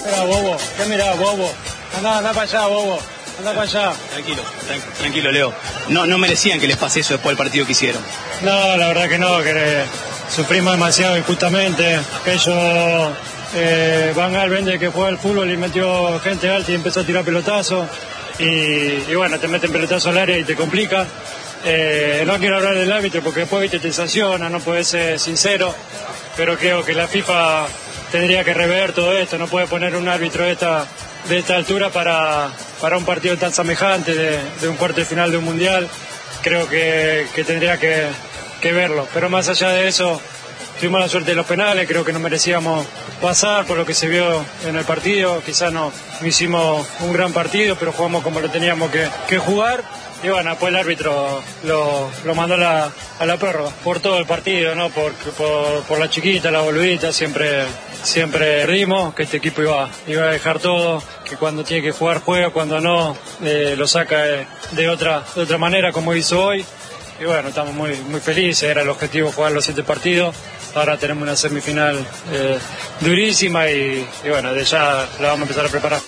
Mirá, bobo, ¿qué mirá, bobo? Anda para allá, bobo. Anda para allá. Tranquilo, Leo. No merecían que les pase eso después del partido que hicieron. No, la verdad que no, que sufrimos demasiado injustamente. Que ellos, Van Gaal vende que juega al fútbol y metió gente alta y empezó a tirar pelotazos. Y bueno, te meten pelotazo al área y te complica. No quiero hablar del árbitro porque después viste, te sanciona, no puedes ser sincero. Pero creo que la FIFA tendría que rever todo esto. No puede poner un árbitro de esta altura para un partido tan semejante de un cuarto de final de un mundial. Creo que tendría que verlo, pero más allá de eso tuvimos la suerte de los penales, creo que no merecíamos pasar por lo que se vio en el partido, quizás no hicimos un gran partido, pero jugamos como lo teníamos que jugar. Y bueno, después el árbitro lo mandó a la prórroga por todo el partido, ¿no? Por la chiquita, la boludita, siempre rimos que este equipo iba a dejar todo, que cuando tiene que jugar juega, cuando no lo saca de otra manera como hizo hoy. Y bueno, estamos muy felices, era el objetivo jugar los 7 partidos, ahora tenemos una semifinal durísima y bueno, de ya la vamos a empezar a preparar.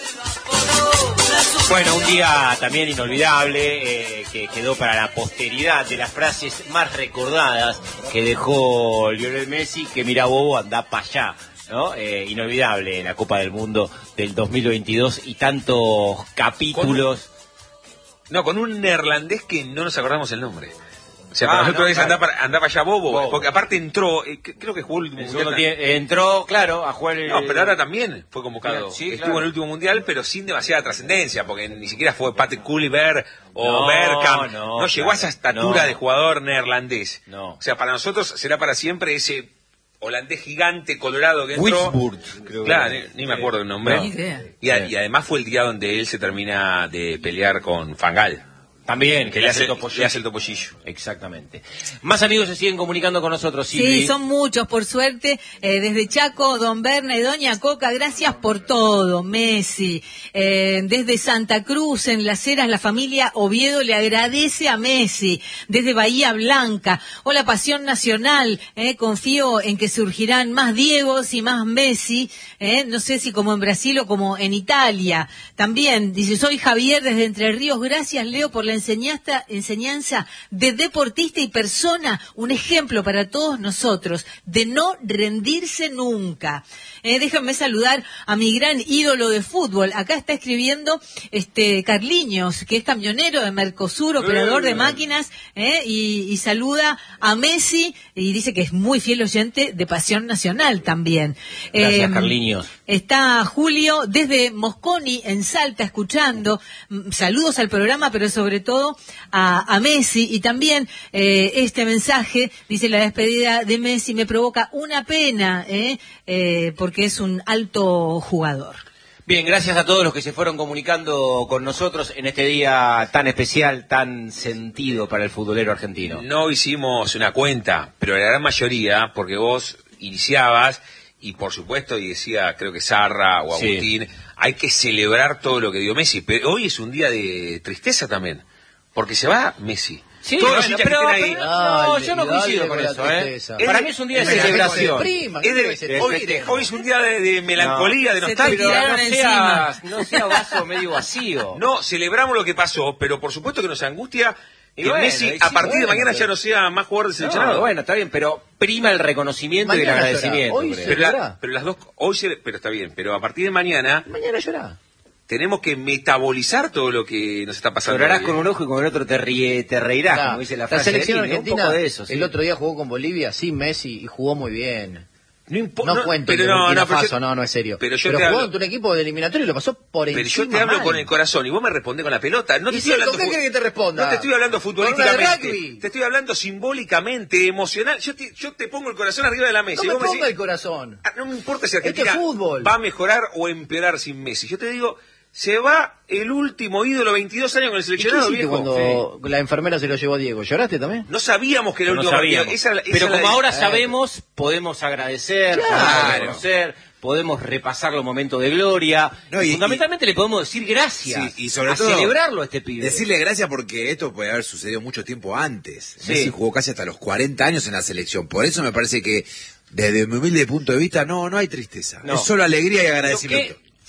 Bueno, un día también inolvidable que quedó para la posteridad, de las frases más recordadas que dejó Lionel Messi, que mirá bobo, andá pa' allá, ¿no? Inolvidable en la Copa del Mundo del 2022 y tantos capítulos. Con un neerlandés que no nos acordamos el nombre. O sea, para nosotros andaba para allá bobo, porque aparte entró, creo que jugó el último mundial. Entró, claro, a jugar No, pero ahora también fue convocado. Sí, estuvo en el último mundial, pero sin demasiada trascendencia, porque ni siquiera fue Patrick Kluivert o Bergkamp. No llegó a esa estatura de jugador neerlandés. O sea, para nosotros será para siempre ese holandés gigante colorado que entró. Creo claro, ni me acuerdo el nombre. Y además fue el día donde él se termina de pelear con Van Gaal. También, que le hace el topollillo. Exactamente. Más amigos se siguen comunicando con nosotros, Silvi. Sí, son muchos, por suerte. Desde Chaco, Don Berna y Doña Coca, gracias por todo, Messi. Desde Santa Cruz, en Las Heras, la familia Oviedo le agradece a Messi. Desde Bahía Blanca, hola Pasión Nacional, confío en que surgirán más Diegos y más Messi, no sé si como en Brasil o como en Italia. También, dice, soy Javier desde Entre Ríos, gracias Leo por la enseñanza de deportista y persona, un ejemplo para todos nosotros, de no rendirse nunca. Déjenme saludar a mi gran ídolo de fútbol. Acá está escribiendo Carliños, que es camionero de Mercosur, operador de máquinas, y saluda a Messi y dice que es muy fiel oyente de Pasión Nacional también. Gracias, Carliños. Está Julio desde Mosconi, en Salta, escuchando. Saludos al programa, pero sobre todo a Messi. Y también este mensaje, dice, la despedida de Messi me provoca una pena, porque es un alto jugador. Bien, gracias a todos los que se fueron comunicando con nosotros en este día tan especial, tan sentido para el futbolero argentino. No hicimos una cuenta, pero la gran mayoría, porque vos iniciabas, y por supuesto, y decía, creo que Sarra o Agustín, hay que celebrar todo lo que dio Messi, pero hoy es un día de tristeza también, porque se va Messi. Sí, todos los hinchas que estén ahí. No, yo no coincido con eso, Para mí es un día de celebración. Hoy es un día de melancolía, de nostalgia. No sea vaso medio vacío. No, celebramos lo que pasó, pero por supuesto que nos angustia que Messi a partir de mañana ya no sea más jugador de seleccionado. Bueno, está bien, pero prima el reconocimiento y el agradecimiento. Pero las dos, pero está bien, pero a partir de mañana llorá. Tenemos que metabolizar todo lo que nos está pasando. Llorarás con un ojo y con el otro te reirás, como dice la frase. La selección argentina, un poco de eso, el otro día jugó con Bolivia sin Messi y jugó muy bien. No cuento, no es serio. Pero jugó en un equipo de eliminatorio y lo pasó por encima. Pero yo te hablo con el corazón y vos me respondes con la pelota. No te estoy hablando. ¿Qué querés que te responda? No te estoy hablando futbolísticamente. Te estoy hablando simbólicamente, emocional. Yo te pongo el corazón arriba de la mesa. No me ponga el corazón. No me importa si Argentina fútbol va a mejorar o empeorar sin Messi. Yo te digo, se va el último ídolo, 22 años con el seleccionado, viejo. Cuando la enfermera se lo llevó a Diego, ¿lloraste también? No sabíamos que era el último partido. Pero como ahora sabemos, podemos agradecer, podemos reconocer, podemos repasar los momentos de gloria. Fundamentalmente le podemos decir gracias. Y sobre todo celebrarlo a este pibe. Decirle gracias porque esto puede haber sucedido mucho tiempo antes. Messi jugó casi hasta los 40 años en la selección. Por eso me parece que, desde mi humilde punto de vista, no hay tristeza. Es solo alegría y agradecimiento.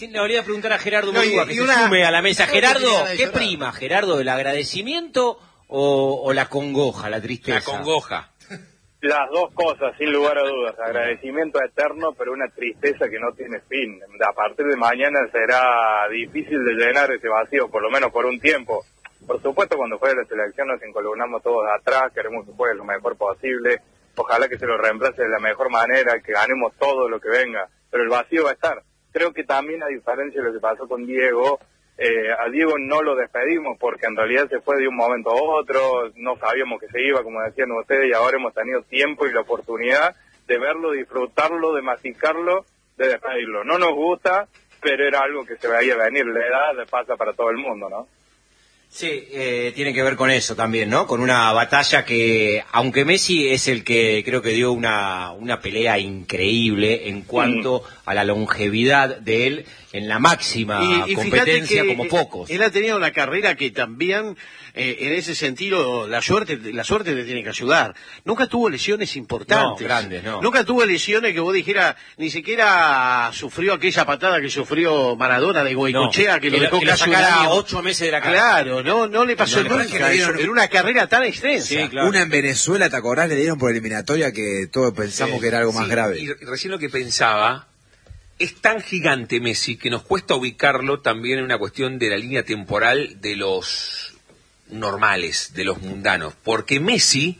Sí, le voy a preguntar a Gerardo Murúa, que se sume a la mesa. Gerardo, ¿qué prima, Gerardo, el agradecimiento o la congoja, la tristeza? La congoja. Las dos cosas, sin lugar a dudas. Agradecimiento eterno, pero una tristeza que no tiene fin. A partir de mañana será difícil de llenar ese vacío, por lo menos por un tiempo. Por supuesto, cuando juegue la selección nos encolumnamos todos atrás, queremos que juegue lo mejor posible. Ojalá que se lo reemplace de la mejor manera, que ganemos todo lo que venga. Pero el vacío va a estar. Creo que también, a diferencia de lo que pasó con Diego, a Diego no lo despedimos porque en realidad se fue de un momento a otro, no sabíamos que se iba, como decían ustedes, y ahora hemos tenido tiempo y la oportunidad de verlo, disfrutarlo, de masticarlo, de despedirlo. No nos gusta, pero era algo que se veía venir. La edad le pasa para todo el mundo, ¿no? Sí, tiene que ver con eso también, ¿no? Con una batalla que, aunque Messi es el que creo que dio una pelea increíble en cuanto a la longevidad de él en la máxima competencia, como pocos. Él ha tenido una carrera que también, en ese sentido, la suerte le tiene que ayudar. Nunca tuvo lesiones importantes. No, grandes, no. Nunca tuvo lesiones que vos dijeras, ni siquiera sufrió aquella patada que sufrió Maradona de Goicoechea, que lo dejó casi un año. 8 meses de la cara. Claro, no le pasó nunca eso. Era una carrera tan extensa. Sí, claro. Una en Venezuela, ¿te acordás? Le dieron por eliminatoria que todos pensamos que era algo más grave. Y recién lo que pensaba, es tan gigante Messi que nos cuesta ubicarlo también en una cuestión de la línea temporal de los normales, de los mundanos. Porque Messi,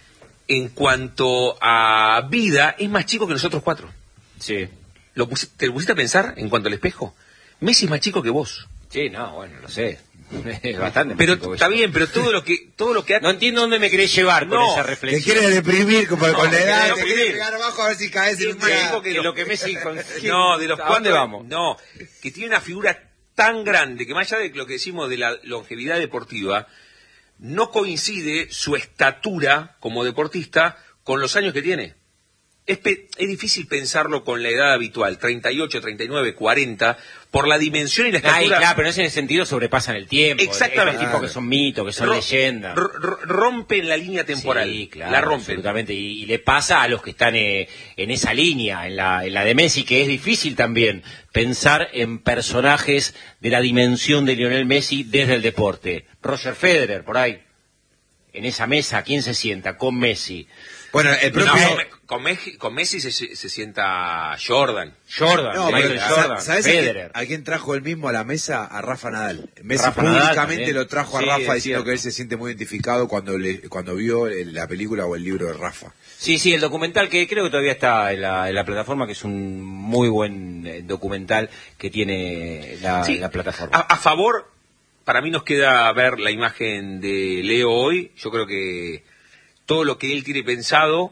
en cuanto a vida, es más chico que nosotros cuatro. Sí. ¿Te lo pusiste a pensar en cuanto al espejo? Messi es más chico que vos. Sí, no, bueno, lo sé. Es bastante. Pero está bien, pero todo lo que ha... No entiendo dónde me querés llevar con esa reflexión. Te quieres deprimir con la edad, te deprimir. quieres pegar abajo a ver si caes en un día. Que lo que Messi... No, de los ¿A dónde vamos? No, que tiene una figura tan grande que más allá de lo que decimos de la longevidad deportiva, no coincide su estatura como deportista con los años que tiene. Es difícil pensarlo con la edad habitual, 38, 39, 40, por la dimensión y la estatura. Claro, pero en ese sentido sobrepasan el tiempo. Exactamente. Estos tipos que son mitos, que son leyendas. Rompen la línea temporal. Sí, claro, la rompen. Absolutamente. Y le pasa a los que están en esa línea, en la de Messi, que es difícil también pensar en personajes de la dimensión de Lionel Messi desde el deporte. Roger Federer, por ahí. En esa mesa, ¿quién se sienta con Messi? Bueno, el propio... Con Messi se sienta Jordan. No, Michael Jordan, ¿sabés Federer. a quién trajo él mismo a la mesa? A Rafa Nadal. Messi Rafa públicamente Nadal lo trajo a sí, Rafa es diciendo cierto. que él se siente muy identificado cuando vio la película o el libro de Rafa. Sí, el documental que creo que todavía está en la plataforma, que es un muy buen documental que tiene la plataforma. A favor, para mí nos queda ver la imagen de Leo hoy. Yo creo que todo lo que él tiene pensado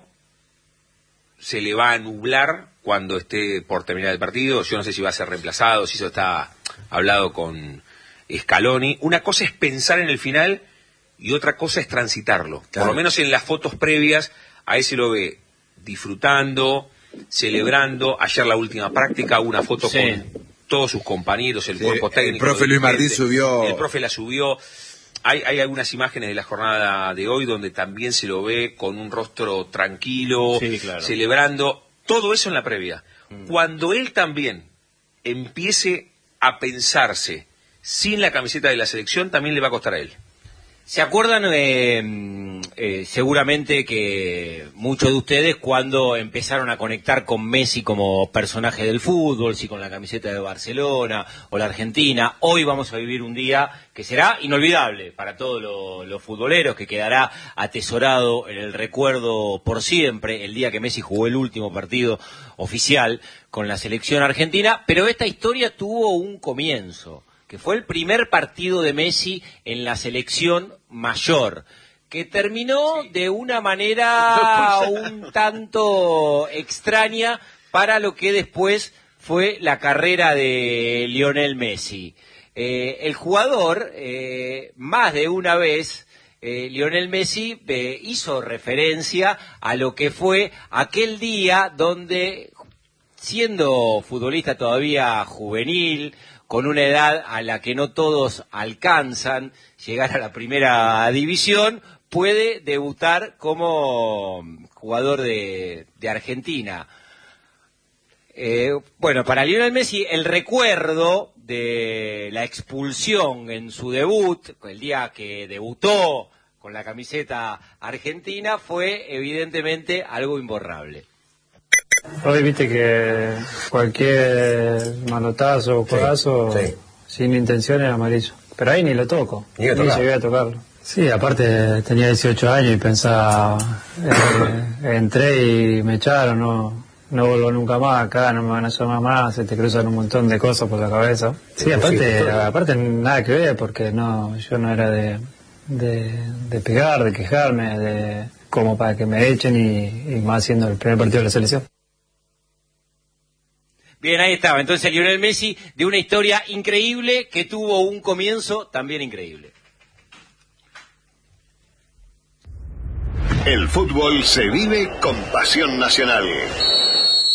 se le va a nublar cuando esté por terminar el partido. Yo no sé si va a ser reemplazado, si eso está hablado con Scaloni. Una cosa es pensar en el final y otra cosa es transitarlo. Claro. Por lo menos en las fotos previas, a él se lo ve disfrutando, celebrando. Ayer la última práctica, una foto con todos sus compañeros, el cuerpo técnico. El profe Luis Martín subió... El profe la subió. Hay algunas imágenes de la jornada de hoy donde también se lo ve con un rostro tranquilo, claro. Celebrando. Todo eso en la previa. Cuando él también empiece a pensarse sin la camiseta de la selección, también le va a costar a él. ¿Se acuerdan seguramente que muchos de ustedes cuando empezaron a conectar con Messi como personaje del fútbol, si con la camiseta de Barcelona o la Argentina? Hoy vamos a vivir un día que será inolvidable para todos los futboleros, que quedará atesorado en el recuerdo por siempre, el día que Messi jugó el último partido oficial con la selección argentina, pero esta historia tuvo un comienzo, que fue el primer partido de Messi en la selección mayor, que terminó de una manera un tanto extraña para lo que después fue la carrera de Lionel Messi. El jugador, más de una vez, Lionel Messi hizo referencia a lo que fue aquel día donde, siendo futbolista todavía juvenil, con una edad a la que no todos alcanzan llegar a la primera división, puede debutar como jugador de Argentina. Bueno, para Lionel Messi el recuerdo de la expulsión en su debut, el día que debutó con la camiseta argentina, fue evidentemente algo imborrable. Hoy viste que cualquier manotazo o codazo sin intención era amarillo, pero ahí ni lo toco, ni llegué a tocarlo. Sí, aparte tenía 18 años y pensaba, entré y me echaron, no vuelvo nunca más acá, no me van a llamar más, se te cruzan un montón de cosas por la cabeza. Sí, aparte nada que ver, porque yo no era de pegar, de quejarme, como para que me echen y más siendo el primer partido de la selección. Bien, ahí estaba. Entonces Lionel Messi, de una historia increíble que tuvo un comienzo también increíble. El fútbol se vive con pasión nacional.